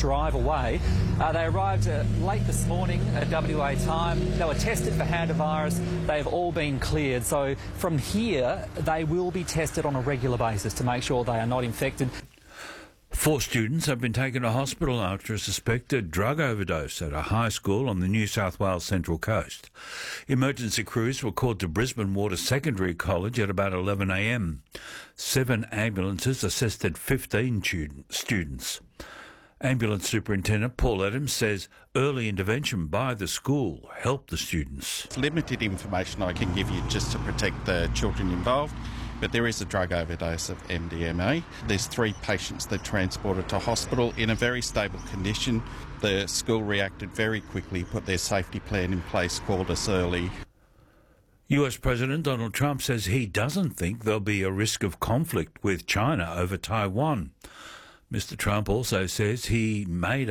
drive away. They arrived late this morning at WA time. They were tested for hantavirus. They've all been cleared. So from here, they will be tested on a regular basis to make sure they are not infected. 4 students have been taken to hospital after a suspected drug overdose at a high school on the New South Wales Central Coast. Emergency crews were called to Brisbane Water Secondary College at about 11 a.m. 7 ambulances assisted 15 students. Ambulance Superintendent Paul Adams says early intervention by the school helped the students. It's limited information I can give you just to protect the children involved. But there is a drug overdose of MDMA. There's 3 patients that transported to hospital in a very stable condition. The school reacted very quickly, put their safety plan in place, called us early. US President Donald Trump says he doesn't think there'll be a risk of conflict with China over Taiwan. Mr. Trump also says he'd make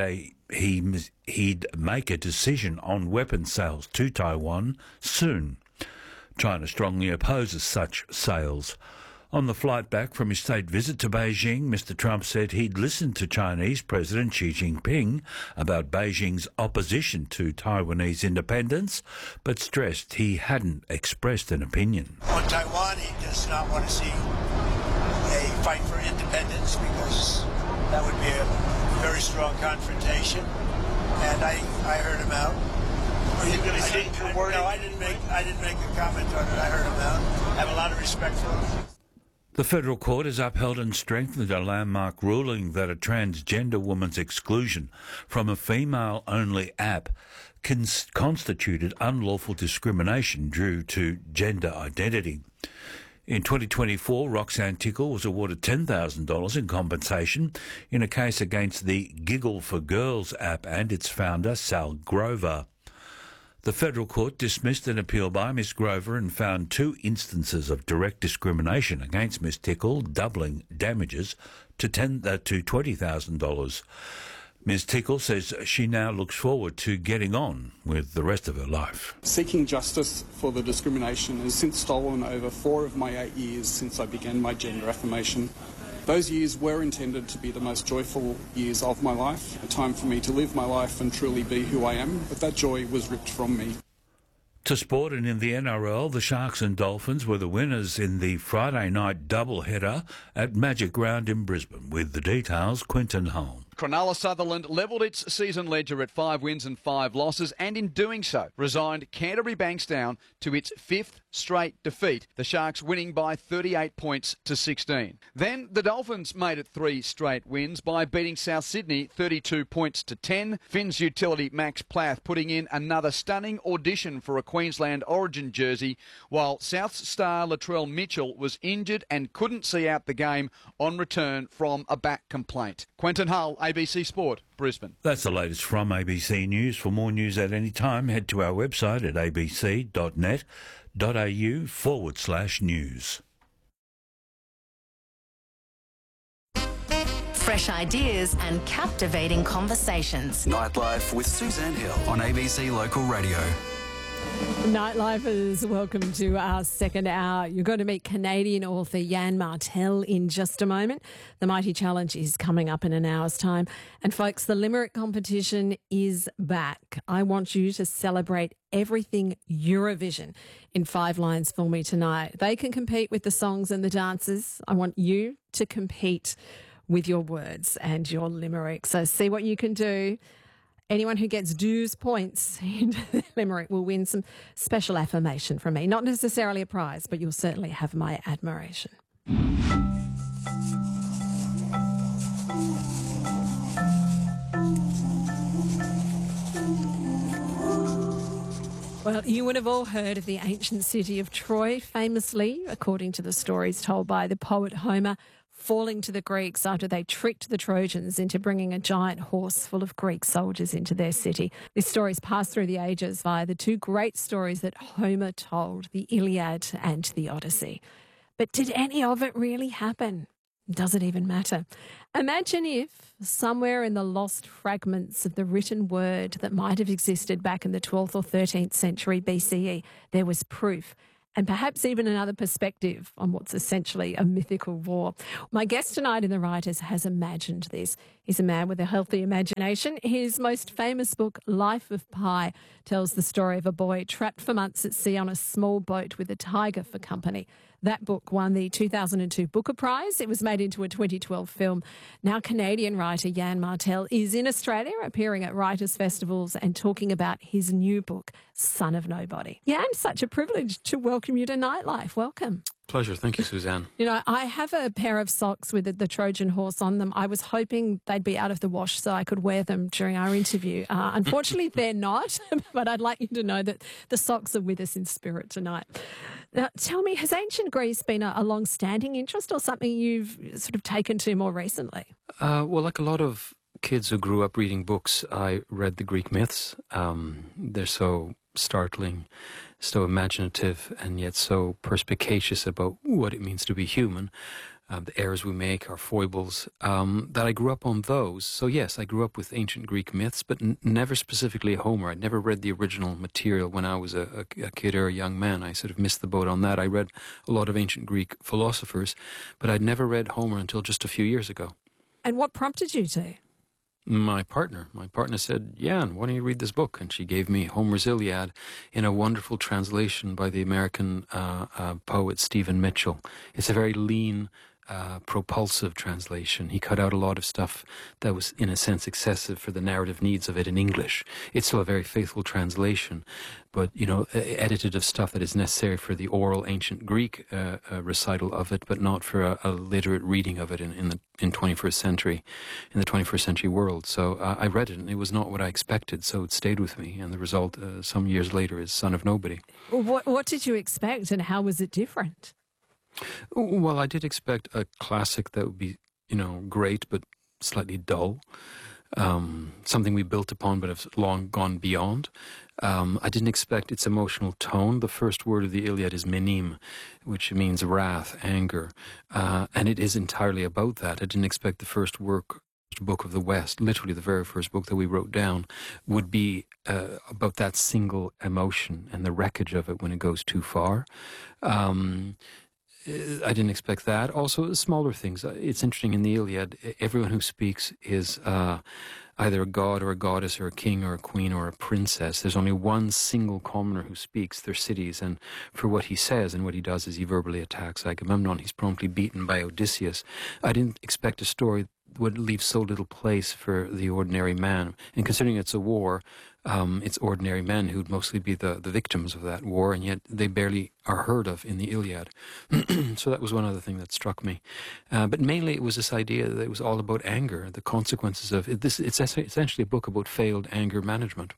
a decision on weapons sales to Taiwan soon. China strongly opposes such sales. On the flight back from his state visit to Beijing, Mr. Trump said he'd listened to Chinese President Xi Jinping about Beijing's opposition to Taiwanese independence, but stressed he hadn't expressed an opinion. On Taiwan, he does not want to see a fight for independence because that would be a very strong confrontation. And I heard him out. I didn't make a comment on it. I heard him out. I have a lot of respect for him. The federal court has upheld and strengthened a landmark ruling that a transgender woman's exclusion from a female-only app constituted unlawful discrimination due to gender identity. In 2024, Roxanne Tickle was awarded $10,000 in compensation in a case against the Giggle for Girls app and its founder, Sal Grover. The federal court dismissed an appeal by Ms Grover and found 2 instances of direct discrimination against Ms Tickle, doubling damages to $20,000. Ms Tickle says she now looks forward to getting on with the rest of her life. Seeking justice for the discrimination has since stolen over 4 of my 8 years since I began my gender affirmation. Those years were intended to be the most joyful years of my life, a time for me to live my life and truly be who I am, but that joy was ripped from me. To sport, and in the NRL, the Sharks and Dolphins were the winners in the Friday night doubleheader at Magic Round in Brisbane. With the details, Quinton Hull. Cronulla Sutherland levelled its season ledger at 5 wins and 5 losses, and in doing so resigned Canterbury Bankstown to its 5th straight defeat, the Sharks winning by 38 points to 16. Then the Dolphins made it 3 straight wins by beating South Sydney 32 points to 10. Finns utility Max Plath putting in another stunning audition for a Queensland Origin jersey, while South's star Latrell Mitchell was injured and couldn't see out the game on return from a back complaint. Quentin Hull, ABC Sport, Brisbane. That's the latest from ABC News. For more news at any time, head to our website at abc.net.au/news. Fresh ideas and captivating conversations. Nightlife with Suzanne Hill on ABC Local Radio. Nightlifers, welcome to our second hour. You're going to meet Canadian author Yann Martel in just a moment. The Mighty Challenge is coming up in an hour's time. And folks, the Limerick competition is back. I want you to celebrate everything Eurovision in 5 lines for me tonight. They can compete with the songs and the dances. I want you to compete with your words and your limerick. So see what you can do. Anyone who gets dues points in the limerick will win some special affirmation from me. Not necessarily a prize, but you'll certainly have my admiration. Well, you would have all heard of the ancient city of Troy, famously, according to the stories told by the poet Homer, falling to the Greeks after they tricked the Trojans into bringing a giant horse full of Greek soldiers into their city. This story's passed through the ages via the 2 great stories that Homer told, the Iliad and the Odyssey. But did any of it really happen? Does it even matter? Imagine if, somewhere in the lost fragments of the written word that might have existed back in the 12th or 13th century BCE, there was proof and perhaps even another perspective on what's essentially a mythical war. My guest tonight in The Writers has imagined this. He's a man with a healthy imagination. His most famous book, Life of Pi, tells the story of a boy trapped for months at sea on a small boat with a tiger for company. That book won the 2002 Booker Prize. It was made into a 2012 film. Now Canadian writer Jan Martel is in Australia, appearing at writers' festivals and talking about his new book, Son of Nobody. Jan, such a privilege to welcome you to Nightlife. Welcome. Pleasure. Thank you, Suzanne. You know, I have a pair of socks with the Trojan horse on them. I was hoping they'd be out of the wash so I could wear them during our interview. Unfortunately, they're not, but I'd like you to know that the socks are with us in spirit tonight. Now, tell me, has ancient Greece been a long-standing interest or something you've sort of taken to more recently? Well, like a lot of kids who grew up reading books, I read the Greek myths. They're so startling, so imaginative, and yet so perspicacious about what it means to be human, the errors we make, our foibles, that I grew up on those. So yes, I grew up with ancient Greek myths, but never specifically Homer. I'd never read the original material when I was a kid or a young man. I sort of missed the boat on that. I read a lot of ancient Greek philosophers, but I'd never read Homer until just a few years ago. And what prompted you to? My partner said, Jan, why don't you read this book? And she gave me Homer's Iliad in a wonderful translation by the American poet Stephen Mitchell. It's a very lean, propulsive translation. He cut out a lot of stuff that was, in a sense, excessive for the narrative needs of it in English. It's still a very faithful translation, but, you know, edited of stuff that is necessary for the oral ancient Greek recital of it, but not for a literate reading of it in the 21st century world. So I read it, and it was not what I expected, so it stayed with me, and the result, some years later, is Son of Nobody. What did you expect, and how was it different? Well, I did expect a classic that would be, you know, great, but slightly dull. Something we built upon but have long gone beyond. I didn't expect its emotional tone. The first word of the Iliad is menim, which means wrath, anger, and it is entirely about that. I didn't expect the first book of the West, literally the very first book that we wrote down, would be about that single emotion and the wreckage of it when it goes too far. I didn't expect that. Also, smaller things. It's interesting, in the Iliad, everyone who speaks is either a god or a goddess or a king or a queen or a princess. There's only one single commoner who speaks, Thersites, and for what he says and what he does is he verbally attacks Agamemnon. He's promptly beaten by Odysseus. I didn't expect a story would leave so little place for the ordinary man. And considering it's a war, it's ordinary men who'd mostly be the victims of that war, and yet they barely are heard of in the Iliad. So that was one other thing that struck me. But mainly it was this idea that it was all about anger, the consequences of it. It's essentially a book about failed anger management.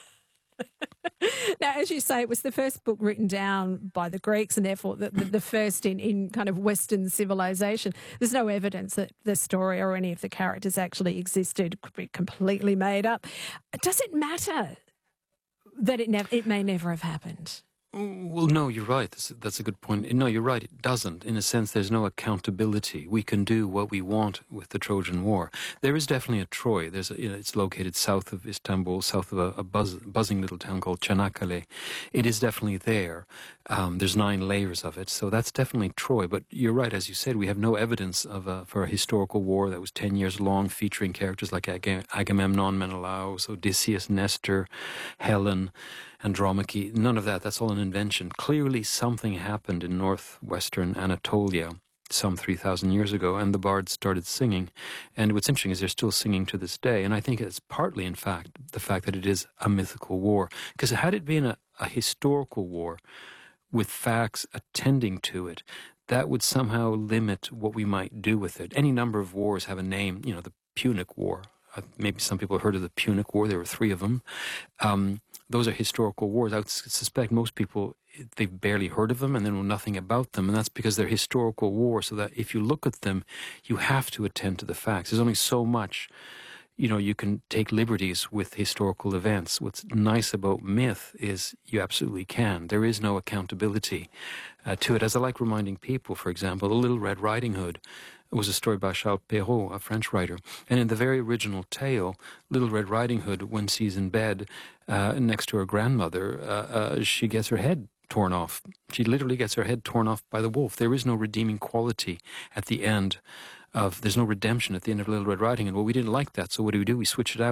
Now, as you say, it was the first book written down by the Greeks and therefore the first in kind of Western civilization. There's no evidence that the story or any of the characters actually existed. It could be completely made up. Does it matter that it may never have happened? Well, no, you're right. That's a good point. No, you're right. It doesn't. In a sense, there's no accountability. We can do what we want with the Trojan War. There is definitely a Troy. It's located south of Istanbul, south of a buzzing little town called Çanakkale. It is definitely there. There's 9 layers of it, so that's definitely Troy. But you're right, as you said, we have no evidence for a historical war that was 10 years long, featuring characters like Agamemnon, Menelaus, Odysseus, Nestor, Helen, Andromache. None of that. That's all an invention. Clearly something happened in northwestern Anatolia some 3,000 years ago, and the bards started singing. And what's interesting is they're still singing to this day. And I think it's partly, in fact, the fact that it is a mythical war. Because had it been a historical war with facts attending to it, that would somehow limit what we might do with it. Any number of wars have a name, you know, the Punic War. Maybe some people have heard of the Punic War. There were 3 of them. Those are historical wars. I would suspect most people, they've barely heard of them and they know nothing about them. And that's because they're historical wars, so that if you look at them, you have to attend to the facts. There's only so much, you know, you can take liberties with historical events. What's nice about myth is you absolutely can. There is no accountability to it. As I like reminding people, for example, The Little Red Riding Hood was a story by Charles Perrault, a French writer. And in the very original tale, Little Red Riding Hood, when she's in bed next to her grandmother, she gets her head torn off. She literally gets her head torn off by the wolf. There is no redeeming quality at the end there's no redemption at the end of Little Red Riding Hood. Well, we didn't like that, so what do? We switch it out.